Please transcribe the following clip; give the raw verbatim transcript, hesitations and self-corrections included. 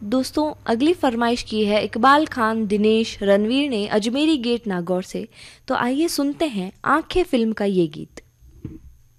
दोस्तों, अगली फरमाइश की है इकबाल खान, दिनेश, रणवीर ने अजमेरी गेट नागौर से। तो आइए सुनते हैं आंखें फिल्म का ये गीत।